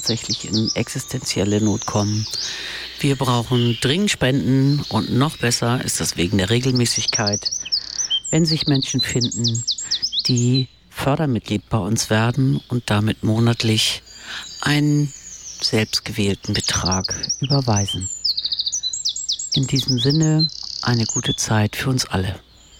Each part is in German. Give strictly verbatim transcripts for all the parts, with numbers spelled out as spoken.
tatsächlich in existenzielle Not kommen. Wir brauchen dringend Spenden und noch besser ist das wegen der Regelmäßigkeit, wenn sich Menschen finden, die Fördermitglied bei uns werden und damit monatlich einen selbstgewählten Betrag überweisen. In diesem Sinne eine gute Zeit für uns alle.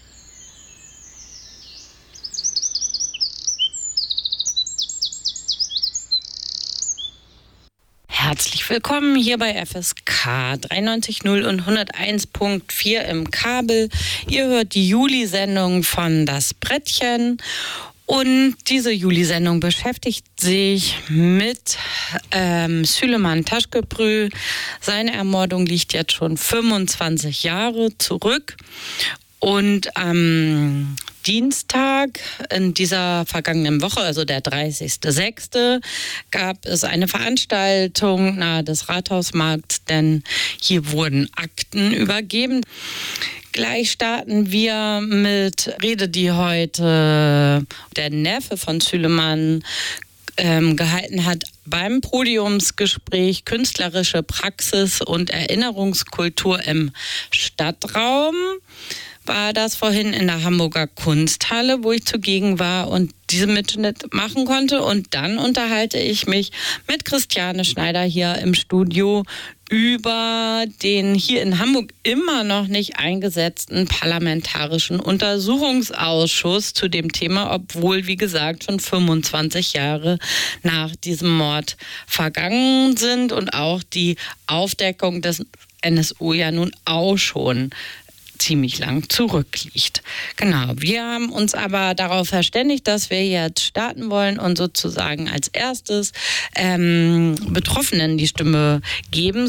Herzlich willkommen hier bei F S K dreiundneunzig Komma null und hunderteins Komma vier im Kabel. Ihr hört die Juli-Sendung von Das Brettchen. Und diese Juli-Sendung beschäftigt sich mit ähm, Süleyman Taşköprü. Seine Ermordung liegt jetzt schon fünfundzwanzig Jahre zurück. Und am Dienstag in dieser vergangenen Woche, also der dreißigster sechster, gab es eine Veranstaltung nahe des Rathausmarkts, denn hier wurden Akten übergeben. Gleich starten wir mit Rede, die heute der Neffe von Süleyman ähm, gehalten hat beim Podiumsgespräch Künstlerische Praxis und Erinnerungskultur im Stadtraum. War das vorhin in der Hamburger Kunsthalle, wo ich zugegen war und diesen Mitschnitt machen konnte. Und dann unterhalte ich mich mit Christiane Schneider hier im Studio über den hier in Hamburg immer noch nicht eingesetzten parlamentarischen Untersuchungsausschuss zu dem Thema, obwohl, wie gesagt, schon fünfundzwanzig Jahre nach diesem Mord vergangen sind und auch die Aufdeckung des N S U ja nun auch schon ziemlich lang zurückliegt. Genau, wir haben uns aber darauf verständigt, dass wir jetzt starten wollen und sozusagen als erstes ähm, Betroffenen die Stimme geben.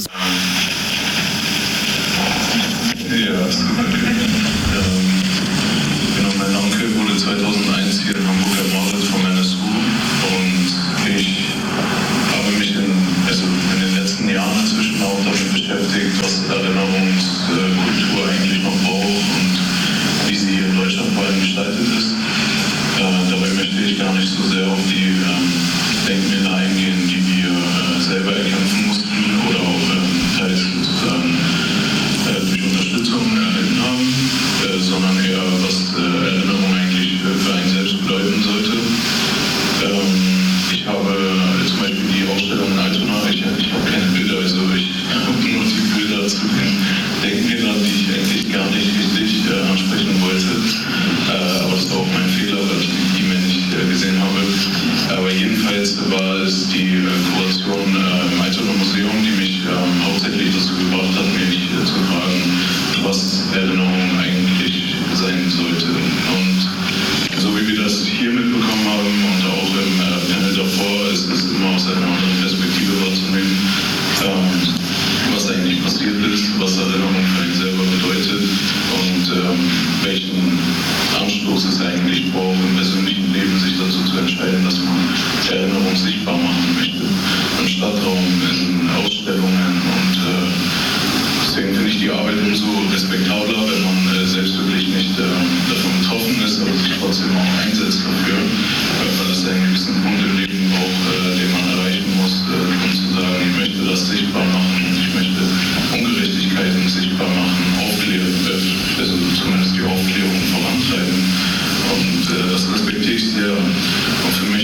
Ja, ähm, genau, mein Onkel wurde zweitausendeins hier in Hamburg ermordet vom N S U und ich habe mich in, also in den letzten Jahren inzwischen auch damit beschäftigt, was Erinnerungskultur eigentlich noch braucht und wie sie hier in Deutschland vor allem gestaltet ist. Äh, dabei möchte ich gar nicht so sehr auf die ähm, Denkmäler eingehen, die wir äh, selber erkämpfen mussten oder auch äh, teils sozusagen äh, durch Unterstützung erhalten haben, äh, sondern eher, was äh, Erinnerung eigentlich für, für einen selbst bedeuten sollte. Ähm, ich habe äh, zum Beispiel die Ausstellung in Altona, ich, ich habe keine Bilder, also ich habe nur die Bilder zu den Denkmälern, die ich eigentlich gar nicht richtig äh, ansprechen wollte. Äh, aber das war auch mein Fehler, weil ich die E-Mail nicht äh, gesehen habe. Aber jedenfalls war es die äh, Kuration äh, im Altona Museum, die mich ähm, hauptsächlich dazu gebracht hat, mich äh, zu fragen, was Erinnerung eigentlich sein sollte. Und so wie wir das hier mitbekommen haben und auch im äh, Panel davor, ist es immer aus einer anderen Perspektive wahrzunehmen, ähm, was eigentlich passiert ist, was Erinnerung für einen selber bedeutet und ähm, welchen Anstoß es eigentlich braucht, im persönlichen Leben sich dazu zu entscheiden, dass man Erinnerung sichtbar machen möchte. Im Stadtraum, in Ausstellungen und äh, deswegen finde ich die Arbeit umso respektabler, wenn man äh, selbst wirklich nicht äh, davon betroffen ist, aber sich trotzdem auch einsetzt dafür, äh, weil es einen gewissen Punkt im Leben braucht, äh, den man erreichen muss, äh, um zu sagen, ich möchte das sichtbar machen und ich möchte Ungerechtigkeiten sichtbar machen, aufklären, äh, also zumindest die Aufklärung vorantreiben. Und äh, das respektiere ich sehr. Und für mich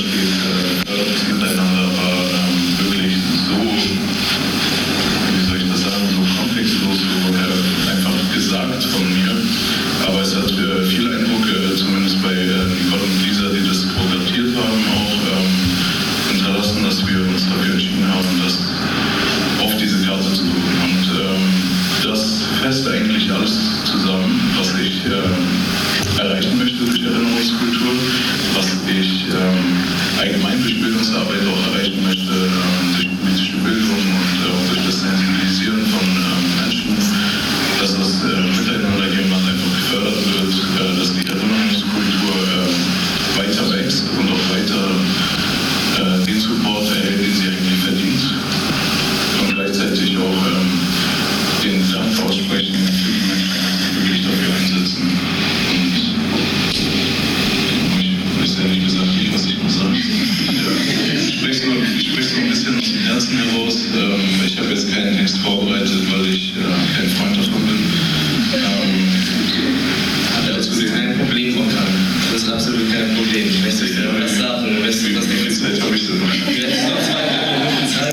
steht, äh, das Miteinander war ähm, wirklich so, wie soll ich das sagen, so kontextlos, so äh, einfach gesagt von mir. Aber es hat äh, viel Eindruck, äh, zumindest bei äh, Nicole und Lisa, die das produziert haben, auch ähm, hinterlassen, dass wir uns dafür entschieden haben, das auf diese Karte zu tun. Und ähm, das fasst eigentlich alles zusammen, was ich ähm, erreichen möchte durch Erinnerungskultur, was ich ähm, allgemein durch Bildungsarbeit auch erreichen möchte, ähm, durch politische Bildung und äh, auch durch das Sensibilisieren von ähm, Menschen, dass das äh, Miteinander hier im Land einfach gefördert wird, äh, dass die Erinnerungskultur äh, weiter wächst und auch weiter äh, den Support erhält, den sie eigentlich verdient. Und gleichzeitig auch ähm, den Dank aussprechen für die Menschen, die wirklich dafür einsetzen. Und ich habe bisher nicht gesagt, nicht, was ich noch sagen. Ich spreche so, ich spreche so ein bisschen aus dem Herzen heraus. Ähm, ich habe jetzt keinen Text vorbereitet, weil ich äh, kein Freund davon bin. Ähm, das ist kein Problem, Okan. Das ist absolut kein Problem. Ich möchte dir was sagen. Weißt du, was wie viel Zeit habe ich denn noch? Jetzt noch zwei Minuten Zeit.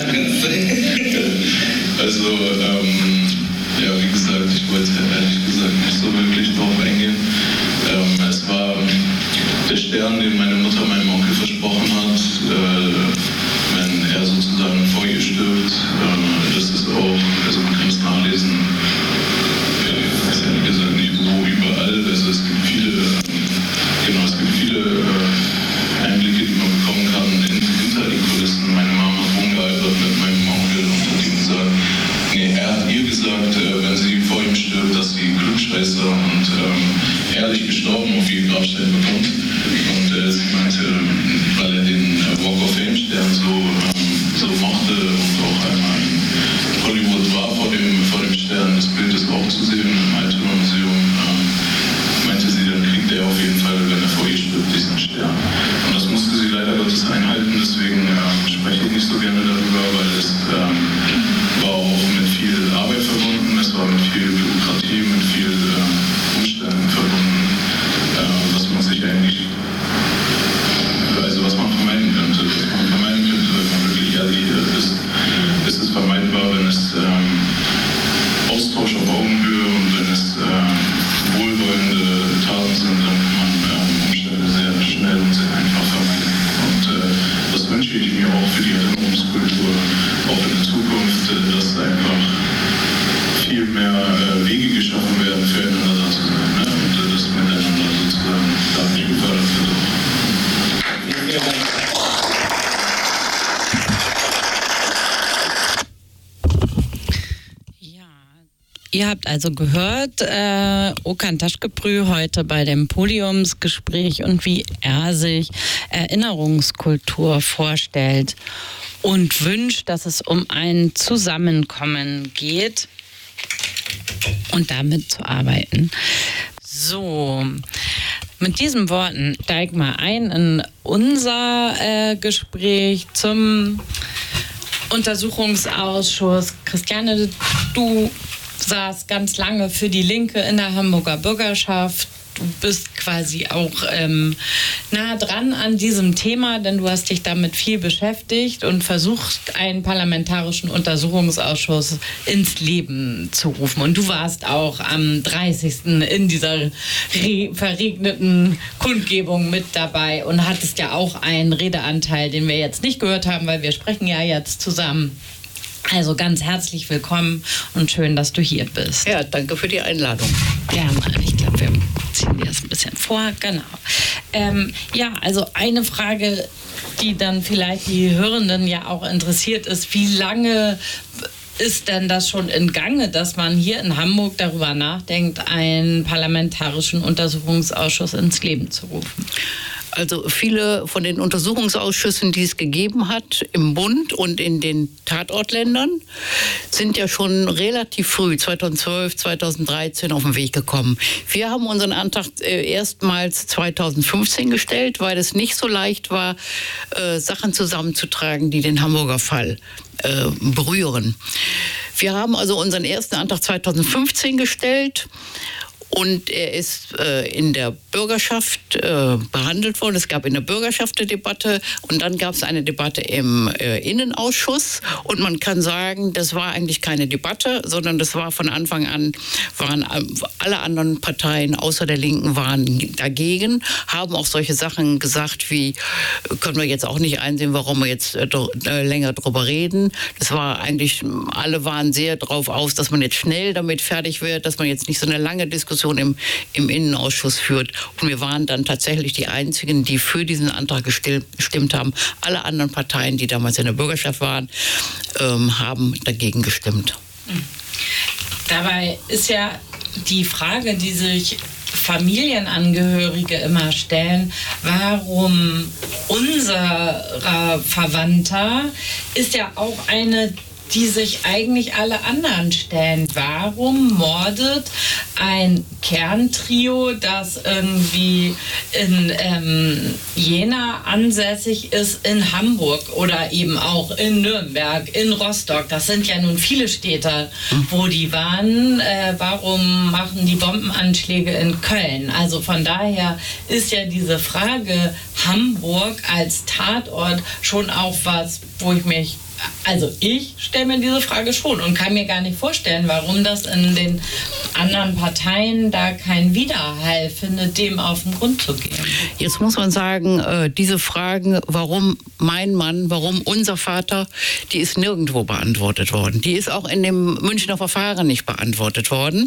Also, ähm, ja, wie gesagt, ich wollte ehrlich gesagt nicht so wirklich drauf eingehen. Ähm, es war der Stern, den meine Mutter meinem Onkel versprochen hat, äh, wenn er sozusagen vor ihr stirbt. Äh, das ist auch, also man kann es nachlesen, ich weiß ehrlich gesagt nicht wo, überall. Also es gibt viele, genau, es gibt viele äh, Einblicke, die man bekommen kann in, hinter den Kulissen. Meine Mama hat rumgealbert mit meinem Onkel und hat ihm gesagt, nee, er hat ihr gesagt, äh, wenn sie vor ihm stirbt, dass sie Klugscheißer und ähm, ehrlich gestorben auf ihr Grabstein bekommt. Und äh, sie meinte, weil er den äh, Walk of Fame Stern so, ähm, so mochte und auch einmal in Hollywood war vor dem, vor dem Stern, das Bild ist auch zu sehen im Altona Museum, ähm, meinte sie, dann kriegt er auf jeden Fall, wenn er vor ihr stirbt, diesen Stern. Und das musste sie leider Gottes einhalten, deswegen ähm, spreche ich nicht so gerne darüber, weil es ähm, war auch mit viel Arbeit verbunden, es war mit viel Bürokratie, mit viel äh, Umständen verbunden, äh, was man sich eigentlich, also was man vermeiden könnte, was man vermeiden könnte, wenn man wirklich ehrlich ist, ist es vermeidbar, wenn es ähm, Austausch auf Augenhöhe und wenn es äh, wohlwollende Taten sind, dann kann man äh, Umstände sehr schnell und sehr einfach vermeiden. Und äh, das wünsche ich mir auch für die Erinnerungskultur, auch in der Zukunft, äh, dass einfach viel mehr äh, Wege geschaffen werden, füreinander da zu sein, ne? Und äh, das Miteinander sozusagen dadurch gefördert wird. Vielen Dank. Ihr habt also gehört, äh, Okan Taşköprü heute bei dem Podiumsgespräch und wie er sich Erinnerungskultur vorstellt und wünscht, dass es um ein Zusammenkommen geht und damit zu arbeiten. So, mit diesen Worten steig mal ein in unser äh, Gespräch zum Untersuchungsausschuss. Christiane, du saß ganz lange für die Linke in der Hamburger Bürgerschaft. Du bist quasi auch ähm, nah dran an diesem Thema, denn du hast dich damit viel beschäftigt und versucht, einen parlamentarischen Untersuchungsausschuss ins Leben zu rufen. Und du warst auch am dreißigsten in dieser verregneten Kundgebung mit dabei und hattest ja auch einen Redeanteil, den wir jetzt nicht gehört haben, weil wir sprechen ja jetzt zusammen. Also ganz herzlich willkommen und schön, dass du hier bist. Ja, danke für die Einladung. Gerne. Ich glaube, wir ziehen dir das ein bisschen vor. Genau. Ähm, ja, also eine Frage, die dann vielleicht die Hörenden ja auch interessiert ist, wie lange ist denn das schon in Gange, dass man hier in Hamburg darüber nachdenkt, einen parlamentarischen Untersuchungsausschuss ins Leben zu rufen? Also viele von den Untersuchungsausschüssen, die es gegeben hat im Bund und in den Tatortländern, sind ja schon relativ früh, zweitausendzwölf, zweitausenddreizehn, auf den Weg gekommen. Wir haben unseren Antrag äh, erstmals zweitausendfünfzehn gestellt, weil es nicht so leicht war, äh, Sachen zusammenzutragen, die den Hamburger Fall äh, berühren. Wir haben also unseren ersten Antrag zweitausendfünfzehn gestellt. und er ist äh, in der Bürgerschaft äh, behandelt worden. Es gab in der Bürgerschaft eine Debatte und dann gab es eine Debatte im äh, Innenausschuss und man kann sagen, das war eigentlich keine Debatte, sondern das war von Anfang an, waren alle anderen Parteien außer der Linken waren dagegen, haben auch solche Sachen gesagt wie, können wir jetzt auch nicht einsehen, warum wir jetzt äh, äh, länger drüber reden. Das war eigentlich, alle waren sehr drauf aus, dass man jetzt schnell damit fertig wird, dass man jetzt nicht so eine lange Diskussion im, im Innenausschuss führt. Und wir waren dann tatsächlich die Einzigen, die für diesen Antrag gestimmt haben. Alle anderen Parteien, die damals in der Bürgerschaft waren, ähm, haben dagegen gestimmt. Dabei ist ja die Frage, die sich Familienangehörige immer stellen, warum unser Verwandter ist ja auch eine, die sich eigentlich alle anderen stellen. Warum mordet ein Kerntrio, das irgendwie in ähm, Jena ansässig ist, in Hamburg oder eben auch in Nürnberg, in Rostock? Das sind ja nun viele Städte, wo die waren. Äh, warum machen die Bombenanschläge in Köln? Also von daher ist ja diese Frage Hamburg als Tatort schon auch was, wo ich mich Also ich stelle mir diese Frage schon und kann mir gar nicht vorstellen, warum das in den anderen Parteien da kein Widerhall findet, dem auf den Grund zu gehen. Jetzt muss man sagen, äh, diese Fragen, warum mein Mann, warum unser Vater, die ist nirgendwo beantwortet worden. Die ist auch in dem Münchner Verfahren nicht beantwortet worden.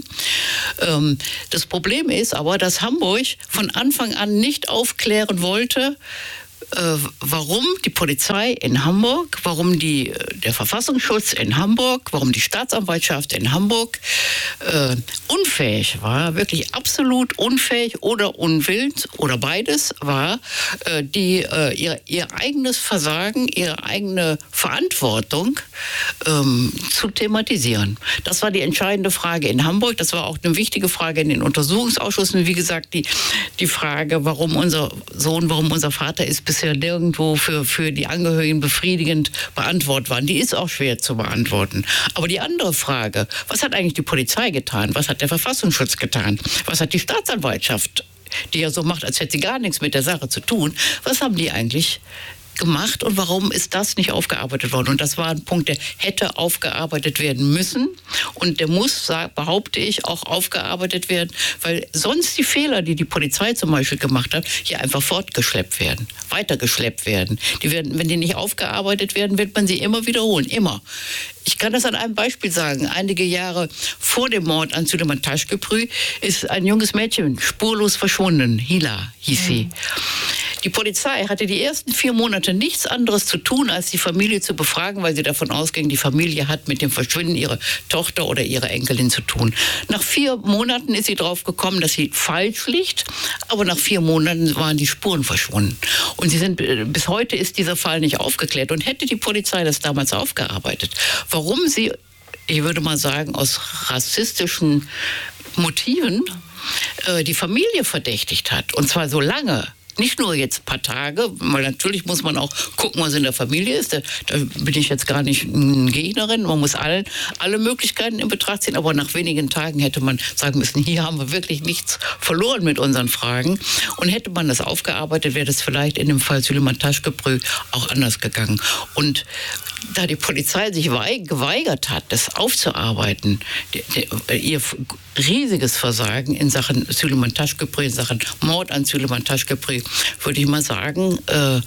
Ähm, das Problem ist aber, dass Hamburg von Anfang an nicht aufklären wollte, Äh, warum die Polizei in Hamburg, warum die, der Verfassungsschutz in Hamburg, warum die Staatsanwaltschaft in Hamburg äh, unfähig war, wirklich absolut unfähig oder unwillens oder beides war, äh, die, äh, ihr, ihr eigenes Versagen, ihre eigene Verantwortung ähm, zu thematisieren. Das war die entscheidende Frage in Hamburg. Das war auch eine wichtige Frage in den Untersuchungsausschüssen. Wie gesagt, die, die Frage, warum unser Sohn, warum unser Vater ist bisher nirgendwo für, für die Angehörigen befriedigend beantwortet worden. Die ist auch schwer zu beantworten. Aber die andere Frage, was hat eigentlich die Polizei getan? Was hat der Verfassungsschutz getan? Was hat die Staatsanwaltschaft, die ja so macht, als hätte sie gar nichts mit der Sache zu tun? Was haben die eigentlich gemacht und warum ist das nicht aufgearbeitet worden? Und das war ein Punkt, der hätte aufgearbeitet werden müssen und der muss, behaupte ich, auch aufgearbeitet werden, weil sonst die Fehler, die die Polizei zum Beispiel gemacht hat, hier einfach fortgeschleppt werden, weitergeschleppt werden. Die werden, wenn die nicht aufgearbeitet werden, wird man sie immer wiederholen, immer. Ich kann das an einem Beispiel sagen. Einige Jahre vor dem Mord an Süleyman Taşköprü ist ein junges Mädchen spurlos verschwunden. Hila hieß sie. Die Polizei hatte die ersten vier Monate nichts anderes zu tun, als die Familie zu befragen, weil sie davon ausging, die Familie hat mit dem Verschwinden ihrer Tochter oder ihrer Enkelin zu tun. Nach vier Monaten ist sie drauf gekommen, dass sie falsch liegt, aber nach vier Monaten waren die Spuren verschwunden. Und sie sind, bis heute ist dieser Fall nicht aufgeklärt. Und hätte die Polizei das damals aufgearbeitet, warum sie, ich würde mal sagen, aus rassistischen Motiven äh, die Familie verdächtigt hat, und zwar so lange, nicht nur jetzt ein paar Tage, weil natürlich muss man auch gucken, was in der Familie ist. Da, da bin ich jetzt gar nicht eine Gegnerin. Man muss alle, alle Möglichkeiten in Betracht ziehen. Aber nach wenigen Tagen hätte man sagen müssen, hier haben wir wirklich nichts verloren mit unseren Fragen. Und hätte man das aufgearbeitet, wäre das vielleicht in dem Fall Süleyman Taşköprü auch anders gegangen. Und da die Polizei sich geweigert hat, das aufzuarbeiten, die, die, ihr riesiges Versagen in Sachen Süleyman Taşköprü, in Sachen Mord an Süleyman Taşköprü, würde ich mal sagen, äh,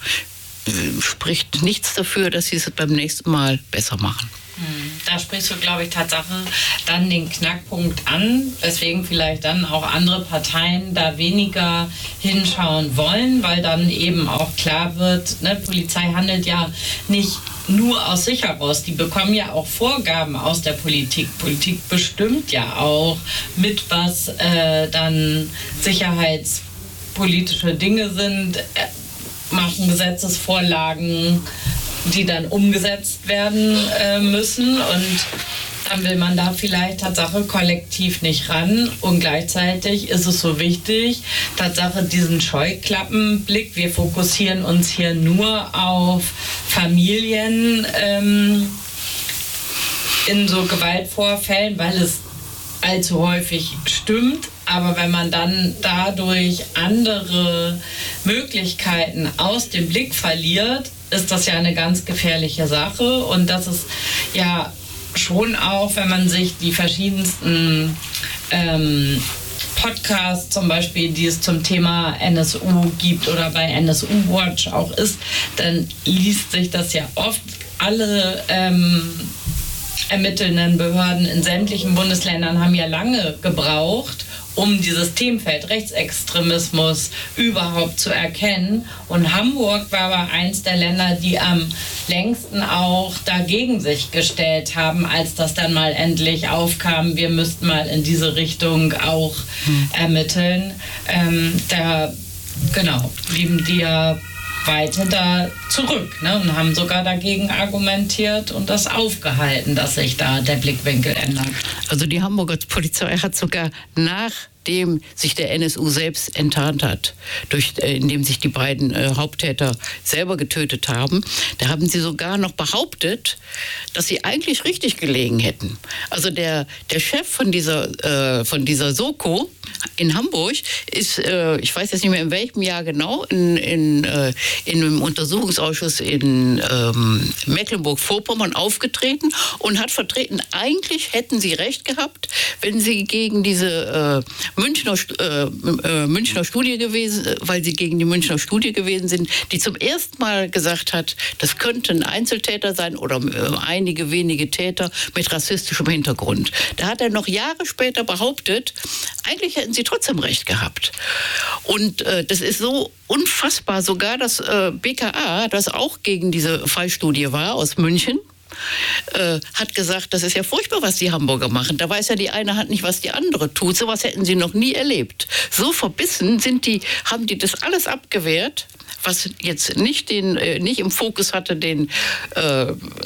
spricht nichts dafür, dass sie es beim nächsten Mal besser machen. Da sprichst du, glaube ich, Tatsache dann den Knackpunkt an, weswegen vielleicht dann auch andere Parteien da weniger hinschauen wollen, weil dann eben auch klar wird, ne, Polizei handelt ja nicht nur aus sich heraus. Die bekommen ja auch Vorgaben aus der Politik. Politik bestimmt ja auch, mit was äh, dann sicherheitspolitische Dinge sind, äh, machen Gesetzesvorlagen, die dann umgesetzt werden äh, müssen, und dann will man da vielleicht Tatsache kollektiv nicht ran, und gleichzeitig ist es so wichtig, Tatsache diesen Scheuklappenblick, wir fokussieren uns hier nur auf Familien ähm, in so Gewaltvorfällen, weil es allzu häufig stimmt, aber wenn man dann dadurch andere Möglichkeiten aus dem Blick verliert, ist das ja eine ganz gefährliche Sache. Und das ist ja schon auch, wenn man sich die verschiedensten ähm, Podcasts zum Beispiel, die es zum Thema N S U gibt oder bei N S U Watch auch ist, dann liest sich das ja oft. Alle ähm, ermittelnden Behörden in sämtlichen Bundesländern haben ja lange gebraucht, um dieses Themenfeld Rechtsextremismus überhaupt zu erkennen. Und Hamburg war aber eins der Länder, die am längsten auch dagegen sich gestellt haben, als das dann mal endlich aufkam, wir müssten mal in diese Richtung auch hm. ermitteln. Ähm, da, genau, blieben die ja weit hinter zurück, ne, und haben sogar dagegen argumentiert und das aufgehalten, dass sich da der Blickwinkel ändert. Also die Hamburger Polizei hat sogar nachdem sich der N S U selbst enttarnt hat, durch, äh, indem sich die beiden äh, Haupttäter selber getötet haben, da haben sie sogar noch behauptet, dass sie eigentlich richtig gelegen hätten. Also der, der Chef von dieser, äh, von dieser Soko in Hamburg ist, äh, ich weiß jetzt nicht mehr in welchem Jahr genau, in, in, äh, in einem Untersuchungsausschuss in ähm, Mecklenburg-Vorpommern aufgetreten und hat vertreten, eigentlich hätten sie recht gehabt, wenn sie gegen diese äh, Münchner, äh, äh, Münchner Studie gewesen, weil sie gegen die Münchner Studie gewesen sind, die zum ersten Mal gesagt hat, das könnten Einzeltäter sein oder äh, einige wenige Täter mit rassistischem Hintergrund. Da hat er noch Jahre später behauptet, eigentlich hätten sie trotzdem recht gehabt. Und äh, das ist so unfassbar, sogar das äh, B K A, das auch gegen diese Fallstudie war aus München, äh, hat gesagt, das ist ja furchtbar, was die Hamburger machen. Da weiß ja die eine Hand nicht, was die andere tut. So was hätten sie noch nie erlebt. So verbissen sind die, haben die das alles abgewehrt, was jetzt nicht den äh, nicht im Fokus hatte, den äh,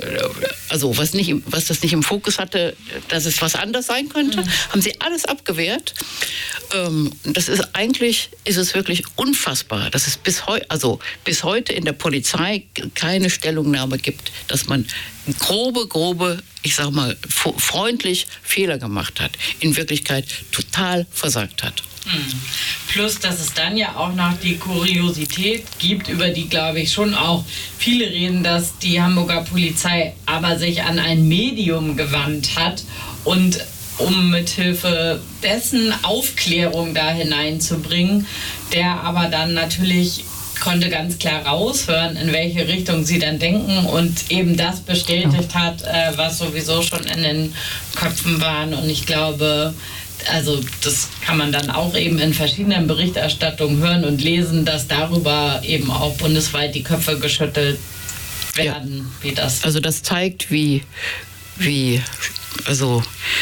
also was nicht was das nicht im Fokus hatte, dass es was anders sein könnte, mhm. haben sie alles abgewehrt. Ähm, das ist eigentlich ist es wirklich unfassbar, dass es bis heute also bis heute in der Polizei keine Stellungnahme gibt, dass man grobe grobe ich sag mal freundlich Fehler gemacht hat, in Wirklichkeit total versagt hat. Plus, dass es dann ja auch noch die Kuriosität gibt, über die, glaube ich, schon auch viele reden, dass die Hamburger Polizei aber sich an ein Medium gewandt hat und um mithilfe dessen Aufklärung da hineinzubringen, der aber dann natürlich konnte ganz klar raushören, in welche Richtung sie dann denken und eben das bestätigt hat, äh, was sowieso schon in den Köpfen waren. Und ich glaube, also das kann man dann auch eben in verschiedenen Berichterstattungen hören und lesen, dass darüber eben auch bundesweit die Köpfe geschüttelt werden, ja. Wie das. Also das zeigt, wie, wie, also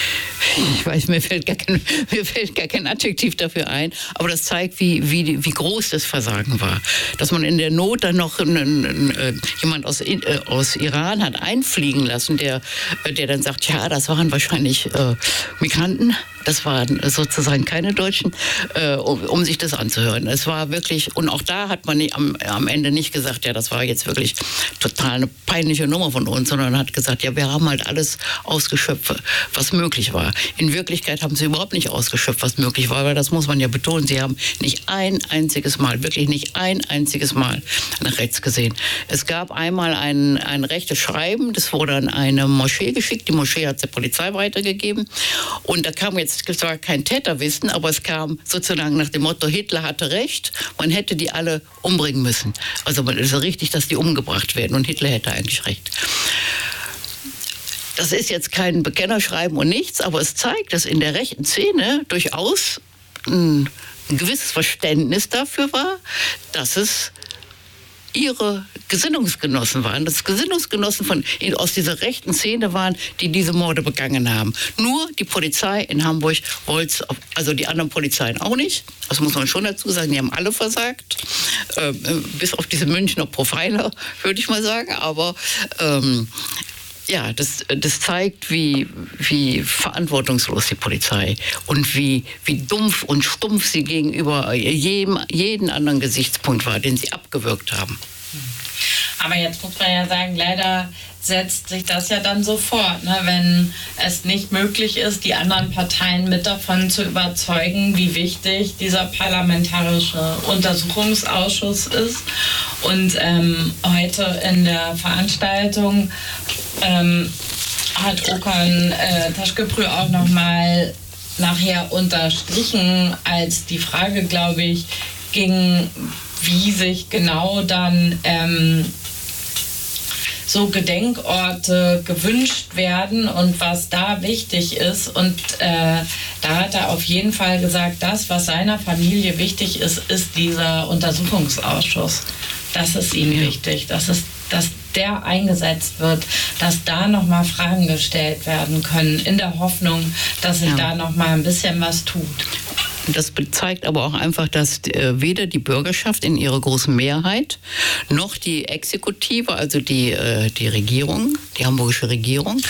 ich weiß, mir fällt gar kein, mir fällt gar kein Adjektiv dafür ein, aber das zeigt, wie, wie, wie groß das Versagen war. Dass man in der Not dann noch einen, einen, jemand aus, äh, aus Iran hat einfliegen lassen, der, der dann sagt, ja, das waren wahrscheinlich äh, Migranten. Das waren sozusagen keine Deutschen, äh, um, um sich das anzuhören. Es war wirklich, und auch da hat man nicht, am, am Ende nicht gesagt, ja, das war jetzt wirklich total eine peinliche Nummer von uns, sondern hat gesagt, ja, wir haben halt alles ausgeschöpft, was möglich war. In Wirklichkeit haben sie überhaupt nicht ausgeschöpft, was möglich war, weil das muss man ja betonen, sie haben nicht ein einziges Mal, wirklich nicht ein einziges Mal nach rechts gesehen. Es gab einmal ein, ein rechtes Schreiben, das wurde an eine Moschee geschickt, die Moschee hat es der Polizei weitergegeben und da kam jetzt es war kein Täterwissen, aber es kam sozusagen nach dem Motto, Hitler hatte recht, man hätte die alle umbringen müssen. Also es ist richtig, dass die umgebracht werden und Hitler hätte eigentlich recht. Das ist jetzt kein Bekennerschreiben und nichts, aber es zeigt, dass in der rechten Szene durchaus ein, ein gewisses Verständnis dafür war, dass es ihre Gesinnungsgenossen waren, dass Gesinnungsgenossen von, aus dieser rechten Szene waren, die diese Morde begangen haben. Nur die Polizei in Hamburg wollte es, also die anderen Polizeien auch nicht, das muss man schon dazu sagen, die haben alle versagt, äh, bis auf diese Münchner Profiler, würde ich mal sagen, aber ähm, ja, das, das zeigt, wie, wie verantwortungslos die Polizei und wie, wie dumpf und stumpf sie gegenüber jedem, jeden anderen Gesichtspunkt war, den sie abgewürgt haben. Aber jetzt muss man ja sagen, leider setzt sich das ja dann so fort, ne? Wenn es nicht möglich ist, die anderen Parteien mit davon zu überzeugen, wie wichtig dieser parlamentarische Untersuchungsausschuss ist. Und ähm, heute in der Veranstaltung ähm, hat Okan äh, Taşköprü auch nochmal nachher unterstrichen, als die Frage, glaube ich, ging, wie sich genau dann ähm, so Gedenkorte gewünscht werden und was da wichtig ist. Und äh, da hat er auf jeden Fall gesagt, das, was seiner Familie wichtig ist, ist dieser Untersuchungsausschuss. Das ist ihm ja wichtig, dass, es, dass der eingesetzt wird, dass da nochmal Fragen gestellt werden können, in der Hoffnung, dass sich ja da nochmal ein bisschen was tut. Das zeigt aber auch einfach, dass äh, weder die Bürgerschaft in ihrer großen Mehrheit noch die Exekutive, also die, äh, die Regierung, die hamburgische Regierung,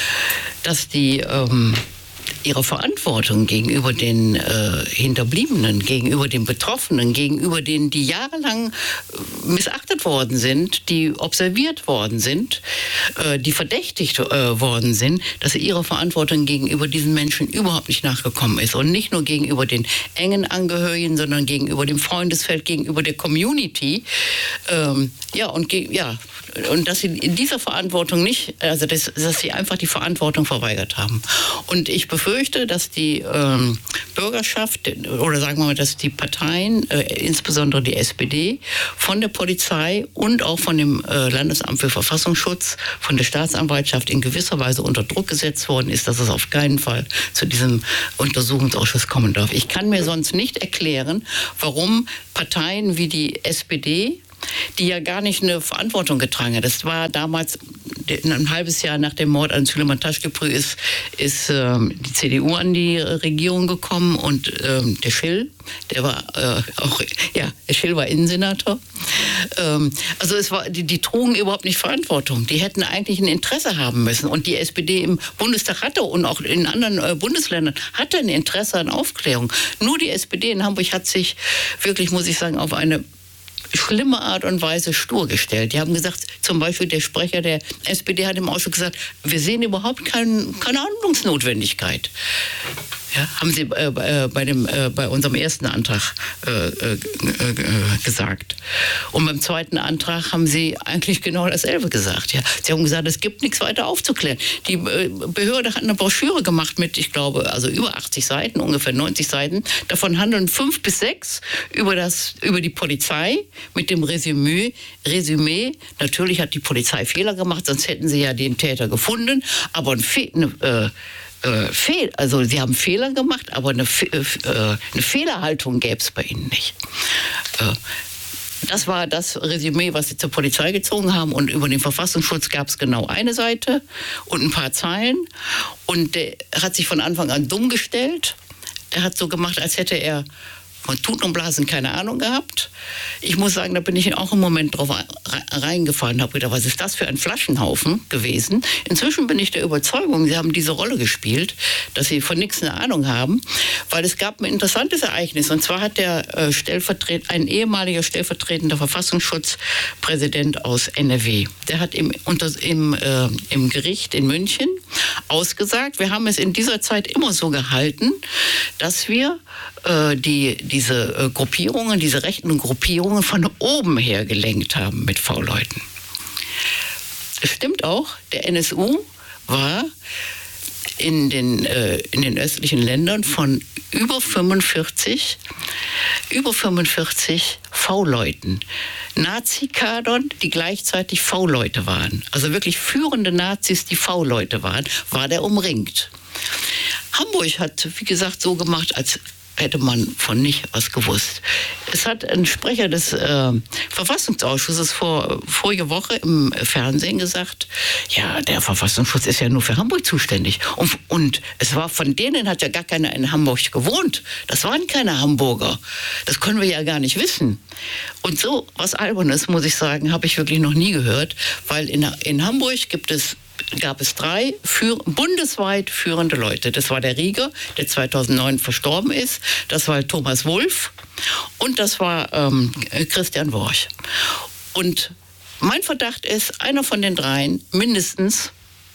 dass die ähm, ihre Verantwortung gegenüber den äh, Hinterbliebenen, gegenüber den Betroffenen, gegenüber denen, die jahrelang äh, missachtet worden sind, die observiert worden sind, äh, die verdächtigt äh, worden sind, dass sie ihrer Verantwortung gegenüber diesen Menschen überhaupt nicht nachgekommen ist. Und nicht nur gegenüber den engen Angehörigen, sondern gegenüber dem Freundesfeld, gegenüber der Community. Ähm, ja, und ge- ja, und dass sie in dieser Verantwortung nicht, also das, dass sie einfach die Verantwortung verweigert haben. Und ich befürchte, dass die ähm, Bürgerschaft oder sagen wir mal, dass die Parteien, äh, insbesondere die S P D, von der Polizei und auch von dem äh, Landesamt für Verfassungsschutz, von der Staatsanwaltschaft in gewisser Weise unter Druck gesetzt worden ist, dass es auf keinen Fall zu diesem Untersuchungsausschuss kommen darf. Ich kann mir sonst nicht erklären, warum Parteien wie die S P D, die ja gar nicht eine Verantwortung getragen hat. Das war damals, ein halbes Jahr nach dem Mord an Süleyman Taşköprü ist, ist ähm, die C D U an die Regierung gekommen und ähm, der Schill, der war äh, auch, ja, der Schill war Innensenator. Ähm, also es war, die, die trugen überhaupt nicht Verantwortung. Die hätten eigentlich ein Interesse haben müssen. Und die S P D im Bundestag hatte und auch in anderen äh, Bundesländern hatte ein Interesse an Aufklärung. Nur die S P D in Hamburg hat sich wirklich, muss ich sagen, auf eine schlimme Art und Weise stur gestellt. Die haben gesagt, zum Beispiel der Sprecher der S P D hat im Ausschuss gesagt, wir sehen überhaupt kein, keine Handlungsnotwendigkeit. Ja, haben sie äh, bei, dem, äh, bei unserem ersten Antrag äh, äh, gesagt. Und beim zweiten Antrag haben sie eigentlich genau dasselbe gesagt. Ja. Sie haben gesagt, es gibt nichts weiter aufzuklären. Die äh, Behörde hat eine Broschüre gemacht mit, ich glaube, also über achtzig Seiten, ungefähr neunzig Seiten. Davon handeln fünf bis sechs über, das, über die Polizei mit dem Resümee. Resümee. Natürlich hat die Polizei Fehler gemacht, sonst hätten sie ja den Täter gefunden. Aber ein Fe- eine, äh, Äh, fehl, also sie haben Fehler gemacht, aber eine, äh, eine Fehlerhaltung gäbe es bei ihnen nicht. Äh, das war das Resümee, was sie zur Polizei gezogen haben. Und über den Verfassungsschutz gab es genau eine Seite und ein paar Zeilen. Und der hat sich von Anfang an dumm gestellt. Der hat so gemacht, als hätte er von Tuten und Blasen keine Ahnung gehabt. Ich muss sagen, da bin ich auch im Moment drauf reingefallen, habe gedacht, was ist das für ein Flaschenhaufen gewesen? Inzwischen bin ich der Überzeugung, sie haben diese Rolle gespielt, dass sie von nichts eine Ahnung haben, weil es gab ein interessantes Ereignis. Und zwar hat der äh, Stellvertret- ein ehemaliger stellvertretender Verfassungsschutzpräsident aus N R W, der hat im, unter, im, äh, im Gericht in München ausgesagt, wir haben es in dieser Zeit immer so gehalten, dass wir äh, die diese äh, Gruppierungen, diese rechten Gruppierungen von oben her gelenkt haben mit V-Leuten. Es stimmt auch, der N S U war in den, äh, in den östlichen Ländern von über fünfundvierzig, über fünfundvierzig V-Leuten, Nazi-Kadern, die gleichzeitig V-Leute waren, also wirklich führende Nazis, die V-Leute waren, war der umringt. Hamburg hat, wie gesagt, so gemacht, als hätte man von nicht was gewusst. Es hat ein Sprecher des äh, Verfassungsausschusses vor, vorige Woche im Fernsehen gesagt, ja, der Verfassungsschutz ist ja nur für Hamburg zuständig. Und, und es war von denen, hat ja gar keiner in Hamburg gewohnt. Das waren keine Hamburger. Das können wir ja gar nicht wissen. Und so was Albernes, muss ich sagen, habe ich wirklich noch nie gehört, weil in, in Hamburg gibt es gab es drei für, bundesweit führende Leute. Das war der Rieger, der zweitausendneun verstorben ist. Das war Thomas Wulff und das war ähm, Christian Worch. Und Mein Verdacht ist, einer von den dreien mindestens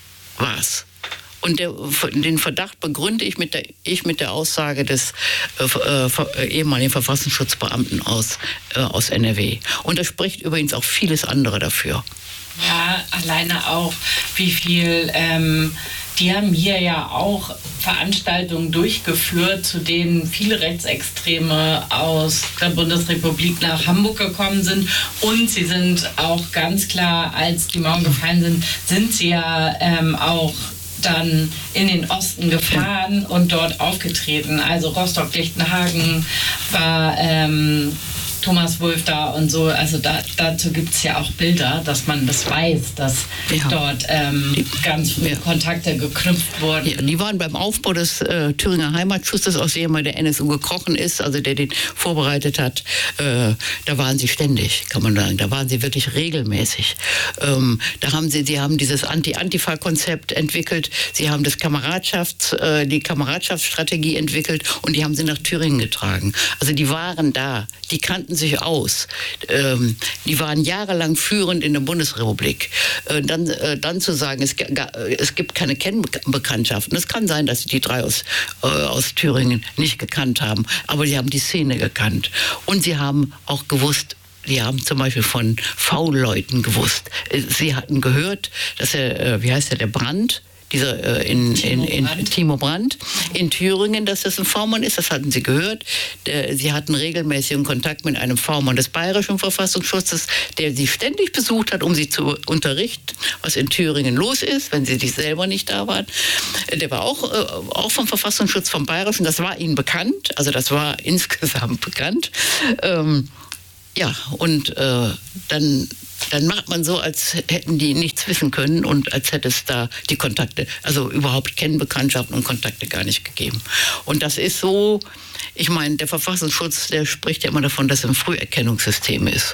war's. Und der, den Verdacht begründe ich mit der, ich mit der Aussage des äh, äh, ehemaligen Verfassungsschutzbeamten aus, äh, aus N R W. Und da spricht übrigens auch vieles andere dafür. Ja, alleine auch, wie viel, ähm, die haben hier ja auch Veranstaltungen durchgeführt, zu denen viele Rechtsextreme aus der Bundesrepublik nach Hamburg gekommen sind. Und sie sind auch ganz klar, als die Mauern gefallen sind, sind sie ja ähm, auch dann in den Osten gefahren und dort aufgetreten. Also Rostock-Lichtenhagen war ähm, Thomas Wulff da und so. Also da, dazu gibt es ja auch Bilder, dass man das weiß, dass ja. dort ähm, die, ganz viele ja. Kontakte geknüpft wurden. Ja, die waren beim Aufbau des äh, Thüringer Heimatschutzes, aus dem mal der N S U gekrochen ist, also der den vorbereitet hat. Äh, da waren sie ständig, kann man sagen. Da waren sie wirklich regelmäßig. Ähm, da haben sie, sie haben dieses Anti-Antifa-Konzept entwickelt. Sie haben das Kameradschafts, äh, die Kameradschaftsstrategie entwickelt und die haben sie nach Thüringen getragen. Also die waren da. Die kannten sich aus. Ähm, die waren jahrelang führend in der Bundesrepublik. Äh, dann, äh, dann zu sagen, es, es gibt keine Kennbekanntschaften. Es kann sein, dass sie die drei aus, äh, aus Thüringen nicht gekannt haben, aber sie haben die Szene gekannt. Und sie haben auch gewusst, die haben zum Beispiel von V-Leuten gewusst. Sie hatten gehört, dass er, wie heißt der, der Brandt, dieser äh, in, Timo, in, in, Brandt. Timo Brandt in Thüringen, dass das ein V-Mann ist, das hatten sie gehört. Der, sie hatten regelmäßigen Kontakt mit einem V-Mann des Bayerischen Verfassungsschutzes, der sie ständig besucht hat, um sie zu unterrichten, was in Thüringen los ist, wenn sie sich selber nicht da waren. Der war auch, äh, auch vom Verfassungsschutz, vom Bayerischen, das war ihnen bekannt, also das war insgesamt bekannt. Ähm, ja, und äh, dann Dann macht man so, als hätten die nichts wissen können und als hätte es da die Kontakte, also überhaupt Kennbekanntschaften und Kontakte gar nicht gegeben. Und das ist so, ich meine, der Verfassungsschutz, der spricht ja immer davon, dass es ein Früherkennungssystem ist.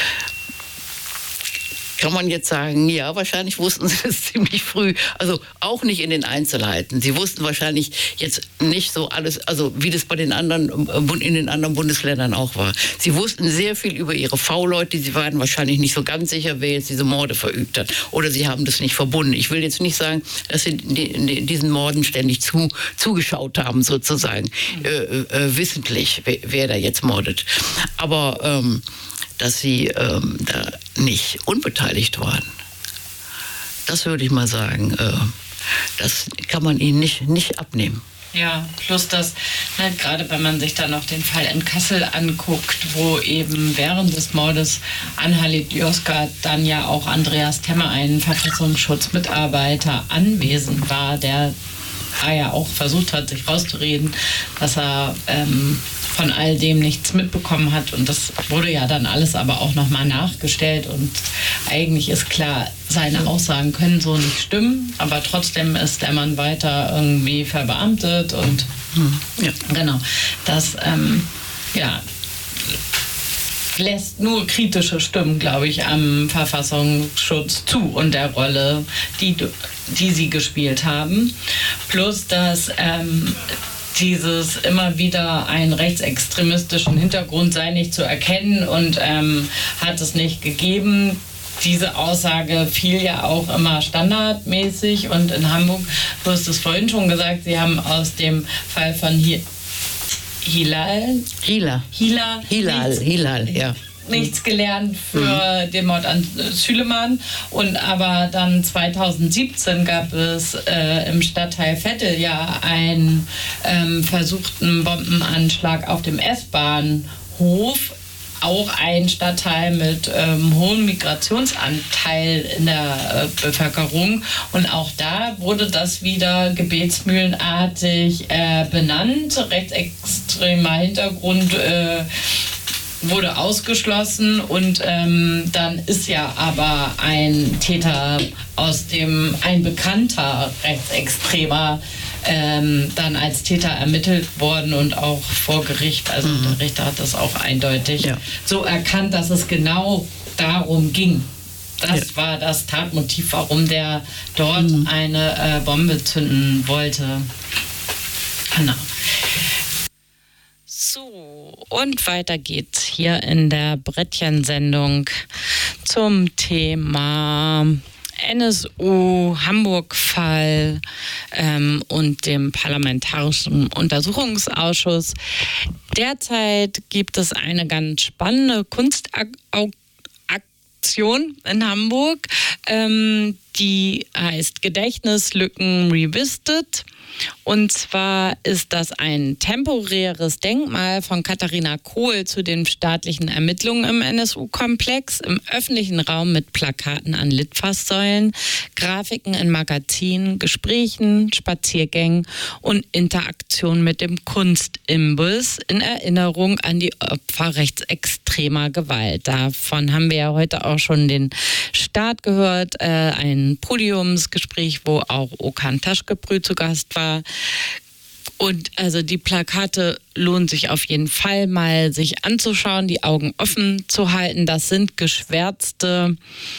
Kann man jetzt sagen, ja, wahrscheinlich wussten sie das ziemlich früh, also auch nicht in den Einzelheiten. Sie wussten wahrscheinlich jetzt nicht so alles, also wie das bei den anderen, in den anderen Bundesländern auch war. Sie wussten sehr viel über ihre V-Leute, sie waren wahrscheinlich nicht so ganz sicher, wer jetzt diese Morde verübt hat. Oder sie haben das nicht verbunden. Ich will jetzt nicht sagen, dass sie diesen Morden ständig zu, zugeschaut haben, sozusagen, äh, äh, wissentlich, wer, wer da jetzt mordet. Aber ähm, dass sie ähm, da nicht unbeteiligt waren. Das würde ich mal sagen, äh, das kann man ihnen nicht, nicht abnehmen. Ja, plus das, ne, gerade wenn man sich dann noch den Fall in Kassel anguckt, wo eben während des Mordes an Halit Yozgat dann ja auch Andreas Temmer, ein Verfassungsschutzmitarbeiter, anwesend war, der ja auch versucht hat, sich rauszureden, dass er ähm, von all dem nichts mitbekommen hat. Und das wurde ja dann alles aber auch nochmal nachgestellt. Und eigentlich ist klar, seine Aussagen können so nicht stimmen. Aber trotzdem ist der Mann weiter irgendwie verbeamtet. Und ja, genau, das ähm, ja, lässt nur kritische Stimmen, glaube ich, am Verfassungsschutz zu und der Rolle, die, die sie gespielt haben. Plus, dass ähm, dieses immer wieder einen rechtsextremistischen Hintergrund sei nicht zu erkennen und ähm, hat es nicht gegeben. Diese Aussage fiel ja auch immer standardmäßig und in Hamburg, du hast es vorhin schon gesagt, sie haben aus dem Fall von hier Hilal. Hila. Hila. Hilal, nichts, Hilal, ja. Nichts gelernt für mhm. den Mord an Süleyman. Und aber dann zweitausendsiebzehn gab es äh, im Stadtteil Vettel ja einen ähm, versuchten Bombenanschlag auf dem S-Bahnhof. Auch ein Stadtteil mit ähm, hohem Migrationsanteil in der äh, Bevölkerung. Und auch da wurde das wieder gebetsmühlenartig äh, benannt. Rechtsextremer Hintergrund äh, wurde ausgeschlossen. Und ähm, dann ist ja aber ein Täter aus dem, ein bekannter Rechtsextremer, Ähm, dann als Täter ermittelt worden und auch vor Gericht, also mhm. der Richter hat das auch eindeutig ja. so erkannt, dass es genau darum ging. Das ja. war das Tatmotiv, warum der dort mhm. eine äh, Bombe zünden wollte. Genau. So, und weiter geht's hier in der Brettchen-Sendung zum Thema N S U, Hamburg-Fall ähm, und dem Parlamentarischen Untersuchungsausschuss. Derzeit gibt es eine ganz spannende Kunstaktion in Hamburg, ähm, die heißt Gedächtnislücken Revisited. Und zwar ist das ein temporäres Denkmal von Katharina Kohl zu den staatlichen Ermittlungen im N S U-Komplex im öffentlichen Raum mit Plakaten an Litfaßsäulen, Grafiken in Magazinen, Gesprächen, Spaziergängen und Interaktion mit dem Kunstimbiss in Erinnerung an die Opfer rechtsextremer Gewalt. Davon haben wir ja heute auch schon den Start gehört, äh, ein Podiumsgespräch, wo auch Okan Taschkebrü zu Gast war. Und also die Plakate lohnt sich auf jeden Fall mal sich anzuschauen, die Augen offen zu halten. Das sind geschwärzte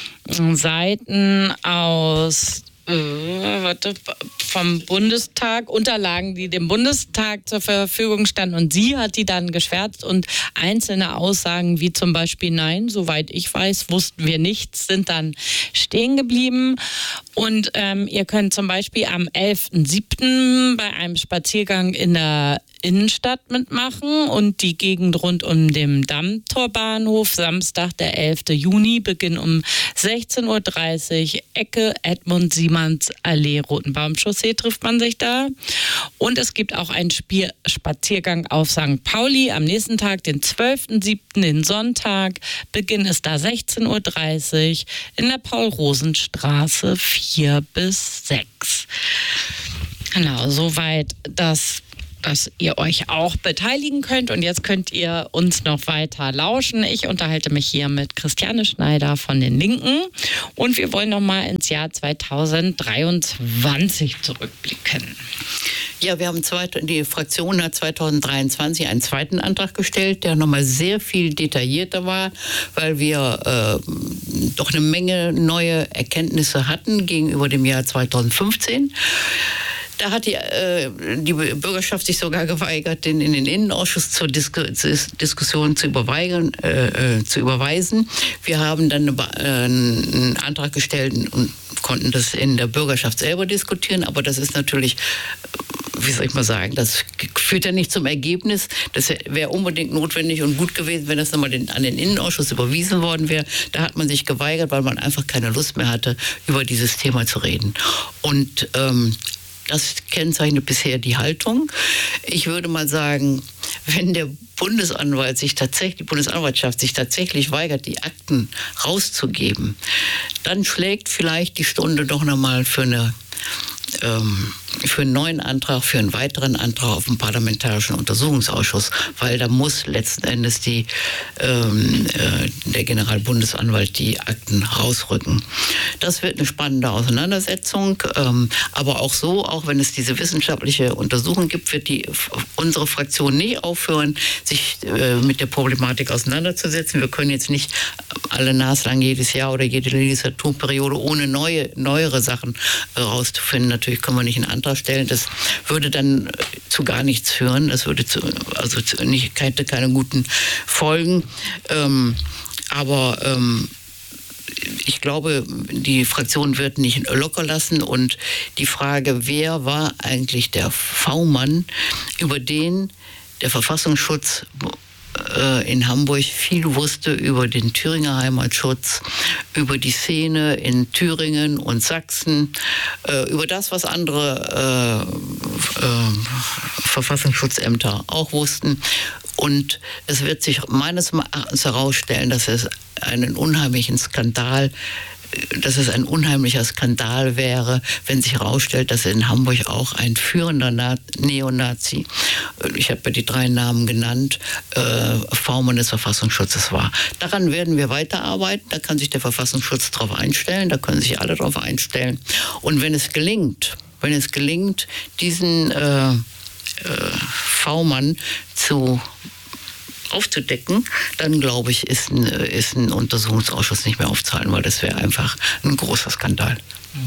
Seiten aus äh, warte, vom Bundestag, Unterlagen, die dem Bundestag zur Verfügung standen. Und sie hat die dann geschwärzt und einzelne Aussagen wie zum Beispiel nein, soweit ich weiß, wussten wir nichts, sind dann stehen geblieben. Und ähm, ihr könnt zum Beispiel am elften siebten bei einem Spaziergang in der Innenstadt mitmachen und die Gegend rund um den Dammtorbahnhof. Samstag, der elften Juni, Beginn um sechzehn Uhr dreißig, Ecke Edmund-Siemens-Allee, Rotenbaumchaussee trifft man sich da. Und es gibt auch einen Spiel- Spaziergang auf Sankt Pauli am nächsten Tag, den zwölften siebten, den Sonntag. Beginn ist da sechzehn Uhr dreißig in der Paul-Rosen-Straße vier bis sechs. Genau, soweit das, dass ihr euch auch beteiligen könnt. Und jetzt könnt ihr uns noch weiter lauschen. Ich unterhalte mich hier mit Christiane Schneider von den Linken. Und wir wollen noch mal ins Jahr zweitausenddreiundzwanzig zurückblicken. Ja, wir haben zweit, die Fraktion hat zweitausenddreiundzwanzig einen zweiten Antrag gestellt, der nochmal sehr viel detaillierter war, weil wir äh, doch eine Menge neue Erkenntnisse hatten gegenüber dem Jahr zweitausendfünfzehn. Da hat die, äh, die Bürgerschaft sich sogar geweigert, den in den Innenausschuss zur Disku Diskussion zu, überweigern, äh, zu überweisen. Wir haben dann eine, äh, einen Antrag gestellt und konnten das in der Bürgerschaft selber diskutieren. Aber das ist natürlich, wie soll ich mal sagen, das führt ja nicht zum Ergebnis. Das wäre unbedingt notwendig und gut gewesen, wenn das nochmal den, an den Innenausschuss überwiesen worden wäre. Da hat man sich geweigert, weil man einfach keine Lust mehr hatte, über dieses Thema zu reden. Und ähm, das kennzeichnet bisher die Haltung. Ich würde mal sagen, wenn der Bundesanwalt sich tatsächlich, die Bundesanwaltschaft sich tatsächlich weigert, die Akten rauszugeben, dann schlägt vielleicht die Stunde doch nochmal für eine ähm, für einen neuen Antrag, für einen weiteren Antrag auf den Parlamentarischen Untersuchungsausschuss, weil da muss letzten Endes die, ähm, äh, der Generalbundesanwalt die Akten rausrücken. Das wird eine spannende Auseinandersetzung, ähm, aber auch so, auch wenn es diese wissenschaftliche Untersuchung gibt, wird die, unsere Fraktion nie aufhören, sich äh, mit der Problematik auseinanderzusetzen. Wir können jetzt nicht alle naslang jedes Jahr oder jede Legislaturperiode ohne neue, neuere Sachen äh, rauszufinden. Natürlich können wir nicht einen Antrag stellen. Das würde dann zu gar nichts führen. Das würde zu, also zu, nicht, hätte keine guten Folgen. Ähm, aber ähm, ich glaube, die Fraktion wird nicht locker lassen. Und die Frage, wer war eigentlich der V-Mann, über den der Verfassungsschutz in Hamburg viel wusste über den Thüringer Heimatschutz, über die Szene in Thüringen und Sachsen, äh, über das, was andere äh, äh, Verfassungsschutzämter auch wussten. Und es wird sich meines Erachtens herausstellen, dass es einen unheimlichen Skandal dass es ein unheimlicher Skandal wäre, wenn sich herausstellt, dass in Hamburg auch ein führender Na- Neonazi, ich habe ja die drei Namen genannt, äh, V-Mann des Verfassungsschutzes war. Daran werden wir weiterarbeiten, da kann sich der Verfassungsschutz drauf einstellen, da können sich alle drauf einstellen. Und wenn es gelingt, wenn es gelingt, diesen äh, äh, V-Mann zu aufzudecken, dann glaube ich, ist ein, ist ein Untersuchungsausschuss nicht mehr aufzuhalten, weil das wäre einfach ein großer Skandal.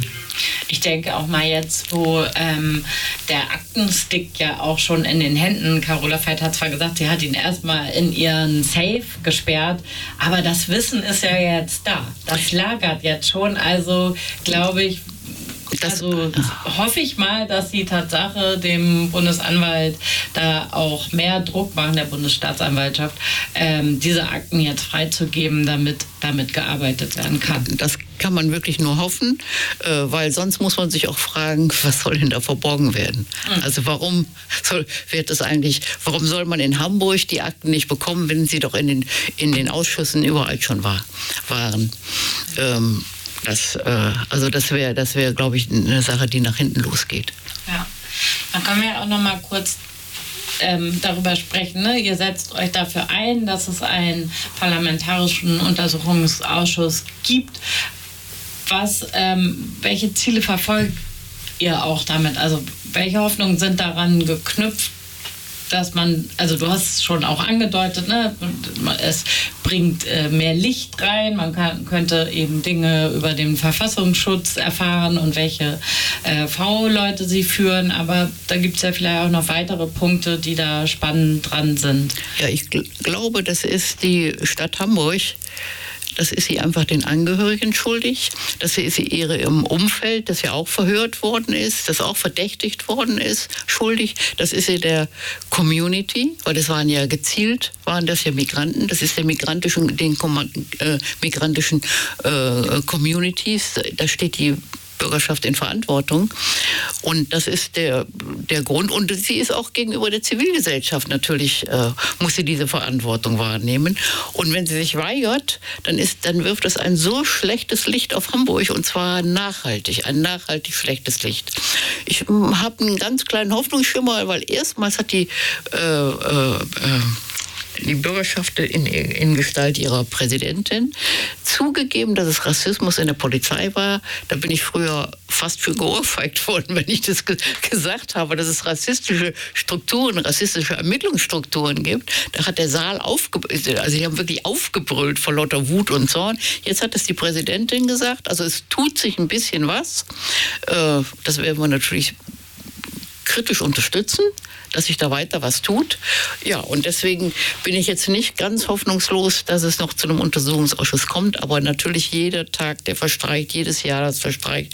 Ich denke auch mal jetzt, wo ähm, der Aktenstick ja auch schon in den Händen, Carola Veit hat zwar gesagt, sie hat ihn erstmal in ihren Safe gesperrt, aber das Wissen ist ja jetzt da. Das lagert jetzt schon, also glaube ich, Das, also hoffe ich mal, dass die Tatsache dem Bundesanwalt da auch mehr Druck machen, der Bundesstaatsanwaltschaft, ähm, diese Akten jetzt freizugeben, damit damit gearbeitet werden kann. Das kann man wirklich nur hoffen, äh, weil sonst muss man sich auch fragen, was soll denn da verborgen werden? Mhm. Also warum soll, wird das eigentlich, warum soll man in Hamburg die Akten nicht bekommen, wenn sie doch in den, in den Ausschüssen überall schon war, waren? Ähm, Das, äh, also das wäre, das wäre, glaube ich, eine Sache, die nach hinten losgeht. Ja, dann können wir auch noch mal kurz ähm, darüber sprechen. Ne? Ihr setzt euch dafür ein, dass es einen parlamentarischen Untersuchungsausschuss gibt. Was, ähm, welche Ziele verfolgt ihr auch damit? Also welche Hoffnungen sind daran geknüpft, dass man, also du hast es schon auch angedeutet, ne? Es bringt äh, mehr Licht rein, man kann, könnte eben Dinge über den Verfassungsschutz erfahren und welche äh, V-Leute sie führen, aber da gibt es ja vielleicht auch noch weitere Punkte, die da spannend dran sind. Ja, ich gl- glaube, das ist die Stadt Hamburg. Das ist sie einfach den Angehörigen schuldig. Das ist sie ihrem Umfeld, das ja auch verhört worden ist, das auch verdächtigt worden ist, schuldig. Das ist sie der Community, weil das waren ja gezielt, waren das ja Migranten. Das ist der migrantischen, den äh, migrantischen äh, Communities. Da steht die Bürgerschaft in Verantwortung. Und das ist der, der Grund. Und sie ist auch gegenüber der Zivilgesellschaft natürlich, äh, muss sie diese Verantwortung wahrnehmen. Und wenn sie sich weigert, dann, ist, dann wirft es ein so schlechtes Licht auf Hamburg, und zwar nachhaltig, ein nachhaltig schlechtes Licht. Ich habe einen ganz kleinen Hoffnungsschimmer, weil erstmals hat die äh, äh, äh, die Bürgerschaft in, in Gestalt ihrer Präsidentin zugegeben, dass es Rassismus in der Polizei war. Da bin ich früher fast für geohrfeigt worden, wenn ich das ge- gesagt habe, dass es rassistische Strukturen, rassistische Ermittlungsstrukturen gibt. Da hat der Saal aufgebrüllt, also sie haben wirklich aufgebrüllt vor lauter Wut und Zorn. Jetzt hat es die Präsidentin gesagt, also es tut sich ein bisschen was. Äh, das werden wir natürlich kritisch unterstützen, dass sich da weiter was tut. Ja, und deswegen bin ich jetzt nicht ganz hoffnungslos, dass es noch zu einem Untersuchungsausschuss kommt, aber natürlich jeder Tag, der verstreicht, jedes Jahr, das verstreicht.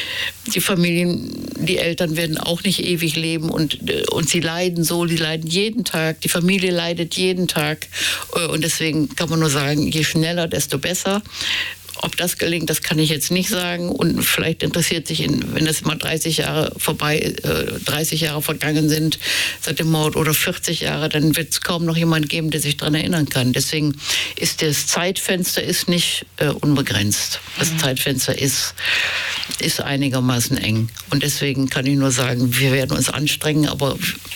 Die Familien, die Eltern werden auch nicht ewig leben und, und sie leiden so, die leiden jeden Tag, die Familie leidet jeden Tag und deswegen kann man nur sagen, je schneller, desto besser. Ob das gelingt, das kann ich jetzt nicht sagen. Und vielleicht interessiert sich, in, wenn das mal dreißig Jahre vorbei, äh, dreißig Jahre vergangen sind seit dem Mord oder vierzig Jahre, dann wird es kaum noch jemand geben, der sich daran erinnern kann. Deswegen ist das Zeitfenster ist nicht äh, unbegrenzt. Das mhm. Zeitfenster ist, ist einigermaßen eng. Und deswegen kann ich nur sagen, wir werden uns anstrengen, aber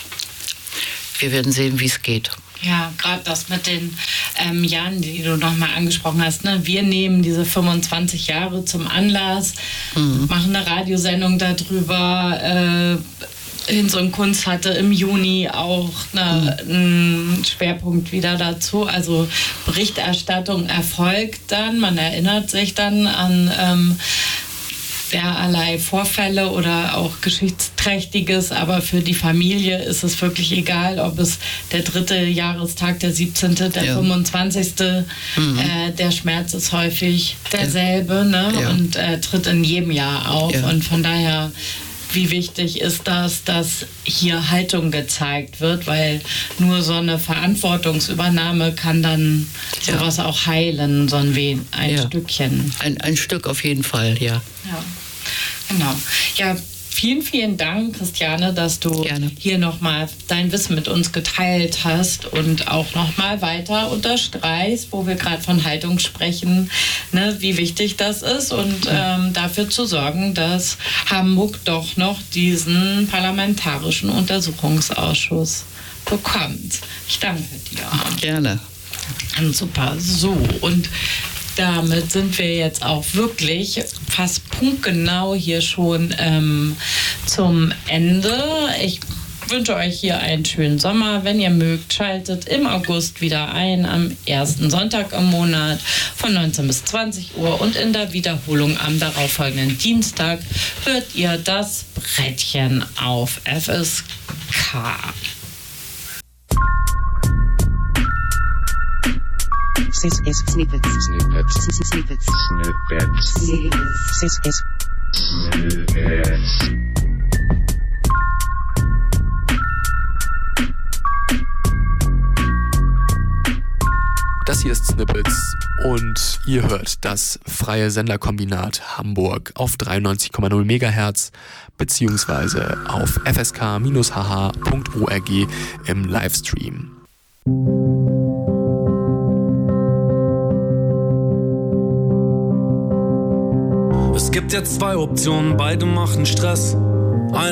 wir werden sehen, wie es geht. Ja, gerade das mit den ähm, Jahren, die du nochmal angesprochen hast. Ne? Wir nehmen diese fünfundzwanzig Jahre zum Anlass, mhm. machen eine Radiosendung darüber. Äh, Hinz und Kunst hatte im Juni auch eine, mhm. einen Schwerpunkt wieder dazu. Also Berichterstattung erfolgt dann. Man erinnert sich dann an ähm, derlei Vorfälle oder auch Geschichtsträchtiges, aber für die Familie ist es wirklich egal, ob es der dritte Jahrestag, der siebzehnte, der ja. fünfundzwanzigste Mhm. Äh, der Schmerz ist häufig derselbe, ne? Ja. Und äh, tritt in jedem Jahr auf. Ja. Und von daher, wie wichtig ist das, dass hier Haltung gezeigt wird, weil nur so eine Verantwortungsübernahme kann dann ja. sowas auch heilen, so ein, We- ein ja. Stückchen. Ein, ein Stück auf jeden Fall, ja. Ja, genau. Ja, vielen, vielen Dank, Christiane, dass du Gerne. hier nochmal dein Wissen mit uns geteilt hast und auch nochmal weiter unterstreichst, wo wir gerade von Haltung sprechen, ne, wie wichtig das ist und ähm, dafür zu sorgen, dass Hamburg doch noch diesen parlamentarischen Untersuchungsausschuss bekommt. Ich danke dir. Gerne. Super. So, und damit sind wir jetzt auch wirklich fast punktgenau hier schon ähm, zum Ende. Ich wünsche euch hier einen schönen Sommer. Wenn ihr mögt, schaltet im August wieder ein, am ersten Sonntag im Monat von neunzehn bis zwanzig Uhr und in der Wiederholung am darauffolgenden Dienstag hört ihr das Brettchen auf F S K. This is Snippets. Snippets. Snippets. Snippets. This is Snippets. Das hier ist Snippets und ihr hört das freie Senderkombinat Hamburg auf dreiundneunzig Komma null Megahertz beziehungsweise auf f s k Bindestrich h h Punkt org im Livestream. Es gibt jetzt zwei Optionen, beide machen Stress.